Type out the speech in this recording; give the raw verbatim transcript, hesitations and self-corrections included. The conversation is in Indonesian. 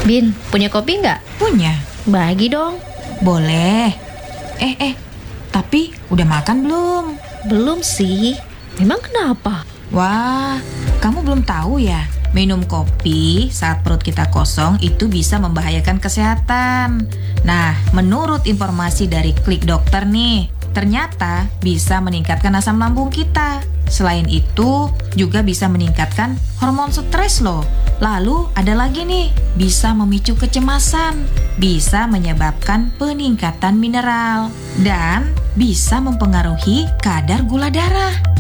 Bin, punya kopi nggak? Punya. Bagi dong. Boleh. Eh, eh, tapi udah makan belum? Belum sih. Memang kenapa? Wah, kamu belum tahu ya? Minum kopi saat perut kita kosong itu bisa membahayakan kesehatan. Nah, menurut informasi dari Klik Dokter nih, ternyata bisa meningkatkan asam lambung kita. Selain itu, juga bisa meningkatkan hormon stres loh. Lalu ada lagi nih, bisa memicu kecemasan, bisa menyebabkan peningkatan mineral, dan bisa mempengaruhi kadar gula darah.